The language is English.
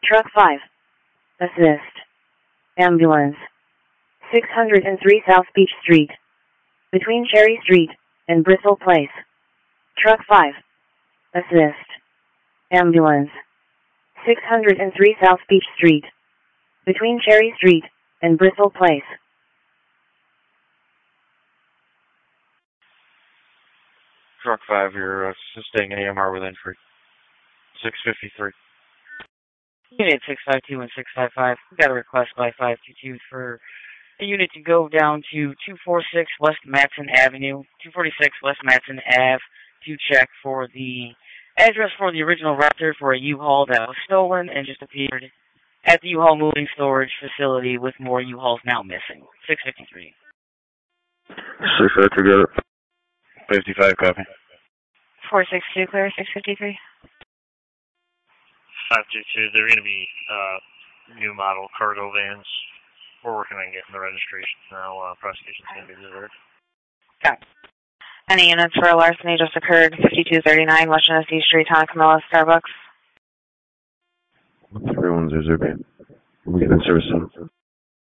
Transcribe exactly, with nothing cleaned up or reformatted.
Truck five. Assist. Ambulance. six hundred three South Beach Street. Between Cherry Street and Bristol Place. Truck five. Assist. Ambulance. six hundred three South Beach Street. Between Cherry Street and Bristol Place. Truck five, you're uh, sustaining A M R with entry. six fifty-three. Unit six five two and six five five. We've got a request by five two two for a unit to go down to two forty-six West Matson Avenue, two forty-six West Matson Ave, to check for the address for the original Raptor for a U-Haul that was stolen and just appeared at the U-Haul moving storage facility with more U-Hauls now missing. six fifty-three. six fifty-three, got it. fifty-five, copy. four six two, clear, six fifty-three. five two two, they're going to be uh, new model cargo vans. We're working on getting the registration now. Uh, prosecution's going to be delivered. Got it. Any units for a larceny just occurred, fifty-two thirty-nine West Genesee Street, Tonacamilla, Starbucks? Everyone's there, we get in service.